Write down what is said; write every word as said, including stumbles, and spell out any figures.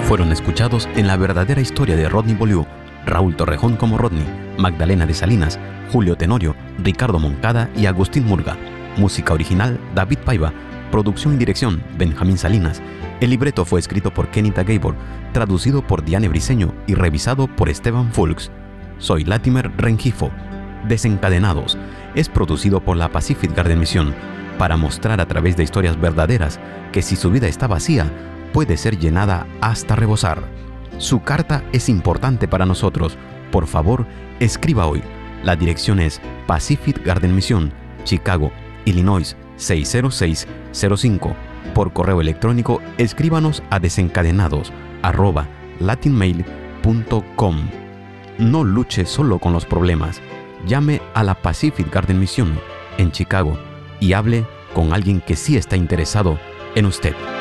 fueron escuchados en La verdadera historia de Rodney Beaulieu, Raúl Torrejón como Rodney, Magdalena de Salinas, Julio Tenorio, Ricardo Moncada y Agustín Murga. Música original, David Paiva. Producción y dirección, Benjamín Salinas. El libreto fue escrito por Kenita Gabor, traducido por Diane Briceño y revisado por Esteban Fulks. Soy Latimer Rengifo. Desencadenados es producido por la Pacific Garden Mission para mostrar a través de historias verdaderas que si su vida está vacía, puede ser llenada hasta rebosar. Su carta es importante para nosotros. Por favor, escriba hoy. La dirección es Pacific Garden Mission, Chicago, Illinois seis cero seis cero cinco. Por correo electrónico, escríbanos a desencadenados arroba latinmail punto com. No luche solo con los problemas. Llame a la Pacific Garden Mission en Chicago y hable con alguien que sí está interesado en usted.